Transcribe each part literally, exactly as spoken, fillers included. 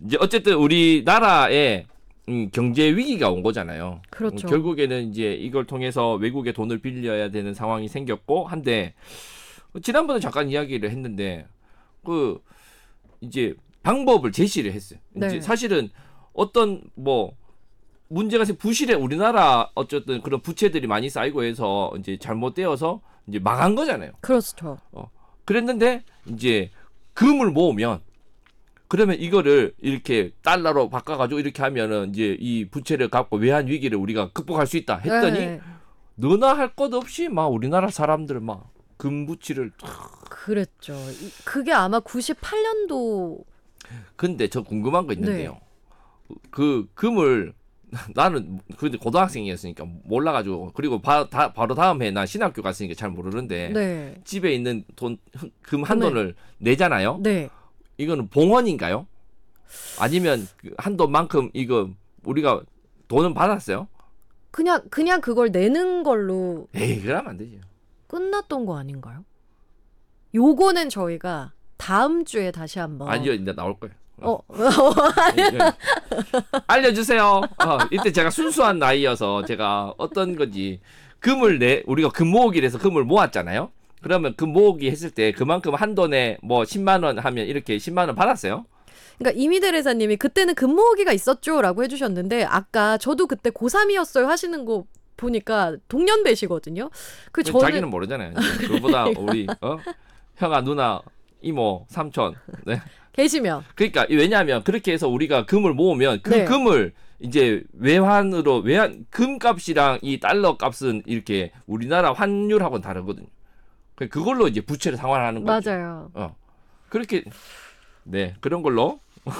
이제 어쨌든 우리나라에 음, 경제 위기가 온 거잖아요. 그렇죠. 음, 결국에는 이제 이걸 통해서 외국에 돈을 빌려야 되는 상황이 생겼고 한데 지난번에 잠깐 이야기를 했는데 그 이제 방법을 제시를 했어요. 네. 이제 사실은 어떤 뭐 문제가 생 부실해 우리나라 어쨌든 그런 부채들이 많이 쌓이고 해서 이제 잘못되어서 이제 망한 거잖아요. 그렇죠. 어. 그랬는데 이제 금을 모으면 그러면 이거를 이렇게 달러로 바꿔가지고 이렇게 하면은 이제 이 부채를 갚고 외환 위기를 우리가 극복할 수 있다 했더니 네. 너나 할 것 없이 막 우리나라 사람들 막 금부치를 그랬죠. 이- 그게 아마 구십팔 년도 근데 저 궁금한 거 있는데요. 그 금을 나는 근데 고등학생이었으니까 몰라가지고 그리고 바, 다, 바로 다음 해 난 신학교 갔으니까 잘 모르는데 네. 집에 있는 돈 금 한 금을- 돈을 내잖아요. 네. 이거는 봉헌인가요? 아니면 그 한돈만큼 이거 우리가 돈은 받았어요? 그냥 그냥 그걸 내는 걸로 에이 그러면 안 되지. 끝났던 거 아닌가요? 요거는 저희가 다음 주에 다시 한번 아니요 이제 나올 거예요. 어, 예. 알려주세요. 어, 이때 제가 순수한 나이여서 제가 어떤 건지 금을 내 우리가 금 모으기를 해서 금을 모았잖아요. 그러면 금 모으기 했을 때 그만큼 한 돈에 뭐 십만 원 하면 이렇게 십만 원 받았어요. 그러니까 이미대 레사님이 그때는 금 모으기가 있었죠라고 해주셨는데 아까 저도 그때 고삼이었어요 하시는 거 보니까 동년배시거든요. 그 저는 자기는 모르잖아요. 이제 그거보다 우리 어? 형아 누나 이모 삼촌 네. 계시면 그러니까 왜냐하면 그렇게 해서 우리가 금을 모으면 그 네. 금을 이제 외환으로 외환 금값이랑 이 달러 값은 이렇게 우리나라 환율하고는 다르거든요. 그걸로 이제 부채를 상환하는 거죠. 맞아요. 어 그렇게 네 그런 걸로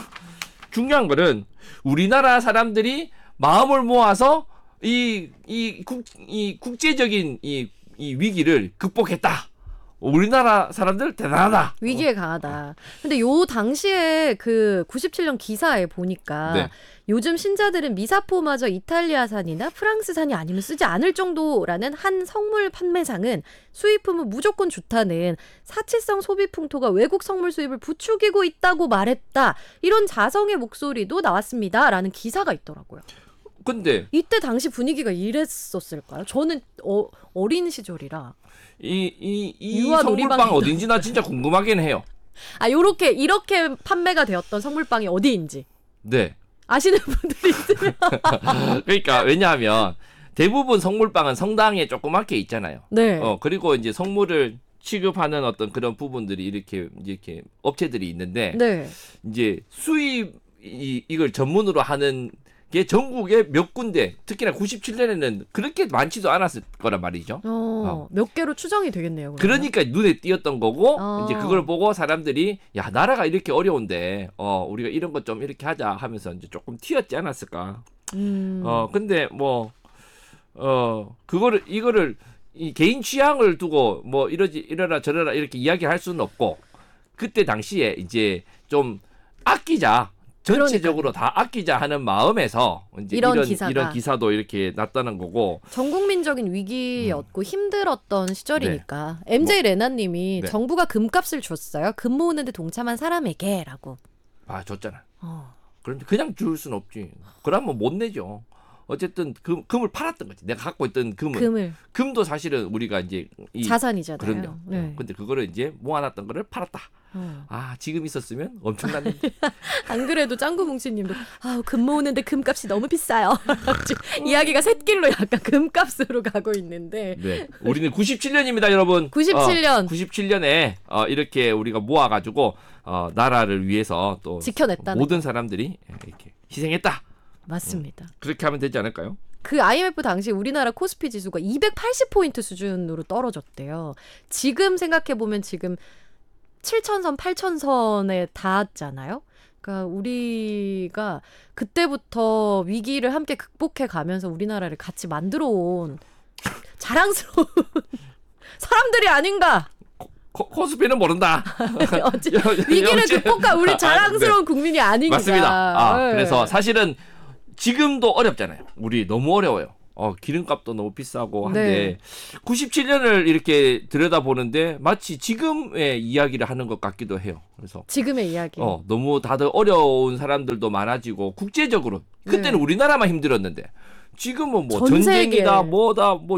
중요한 거는 우리나라 사람들이 마음을 모아서 이 이 국 이 국제적인 이 이 위기를 극복했다. 우리나라 사람들 대단하다. 위기에 강하다. 근데 요 당시에 그 구십칠 년 기사에 보니까 네. 요즘 신자들은 미사포마저 이탈리아산이나 프랑스산이 아니면 쓰지 않을 정도라는 한 성물 판매상은 수입품은 무조건 좋다는 사치성 소비 풍토가 외국 성물 수입을 부추기고 있다고 말했다. 이런 자성의 목소리도 나왔습니다. 라는 기사가 있더라고요. 근데 이때 당시 분위기가 이랬었을까요? 저는 어, 어린 시절이라. 이 이 이 유아 성물빵 놀이방이다. 어딘지 나 진짜 궁금하긴 해요. 아, 요렇게 이렇게 판매가 되었던 성물빵이 어디인지 네. 아시는 분들이 있으면 그러니까 왜냐하면 대부분 성물빵은 성당에 조그맣게 있잖아요. 네. 어 그리고 이제 성물을 취급하는 어떤 그런 부분들이 이렇게 이렇게 업체들이 있는데 네. 이제 수입 이 이걸 전문으로 하는 게 전국에 몇 군데 특히나 구십칠 년에는 그렇게 많지도 않았을 거란 말이죠. 어, 어. 몇 개로 추정이 되겠네요. 그러면. 그러니까 눈에 띄었던 거고 어. 이제 그걸 보고 사람들이 야 나라가 이렇게 어려운데 어 우리가 이런 것 좀 이렇게 하자 하면서 이제 조금 튀었지 않았을까. 음. 어 근데 뭐 어 그거를 이거를 이 개인 취향을 두고 뭐 이러지 이러라 저러라 이렇게 이야기할 수는 없고 그때 당시에 이제 좀 아끼자. 전체적으로 다 아끼자 하는 마음에서 이제 이런 이런, 기사가. 이런 기사도 이렇게 났다는 거고. 전국민적인 위기였고 힘들었던 시절이니까 엠제이 레나님이 네. 정부가 금값을 줬어요. 금 모으는데 동참한 사람에게라고. 아 줬잖아. 어. 그런데 그냥 줄 순 없지. 그러면 못 내죠. 어쨌든 금, 금을 팔았던 거지. 내가 갖고 있던 금은. 금을 금도 사실은 우리가 이제 이 자산이잖아요. 그럼요. 네. 어, 근데 그거를 이제 모아놨던 거를 팔았다. 어. 아 지금 있었으면 엄청난. 안 그래도 짱구뭉치님도 아, 금 모으는데 금값이 너무 비싸요. 이야기가 샛길로 약간 금값으로 가고 있는데. 네. 우리는 구십칠 년입니다, 여러분. 구십칠 년. 어, 구십칠 년에 어, 이렇게 우리가 모아가지고 어, 나라를 위해서 또 지켜냈다는 모든 사람들이 이렇게 희생했다. 맞습니다. 그렇게 하면 되지 않을까요? 그 아이엠에프 당시 우리나라 코스피 지수가 이백팔십 포인트 수준으로 떨어졌대요. 지금 생각해보면 지금 칠천 선, 팔천 선에 닿았잖아요. 그러니까 우리가 그때부터 위기를 함께 극복해 가면서 우리나라를 같이 만들어 온 자랑스러운 사람들이 아닌가. 코, 코스피는 모른다. 어째, 위기를 어째- 극복한 우리 자랑스러운 아, 네. 국민이 아닌가. 맞습니다. 아, 네. 그래서 사실은 지금도 어렵잖아요. 우리 너무 어려워요. 어, 기름값도 너무 비싸고 네. 한데 구십칠 년을 이렇게 들여다보는데 마치 지금의 이야기를 하는 것 같기도 해요. 그래서 지금의 이야기. 어, 너무 다들 어려운 사람들도 많아지고 국제적으로 그때는 네. 우리나라만 힘들었는데 지금은 뭐 전 전쟁이다 세계. 뭐다 뭐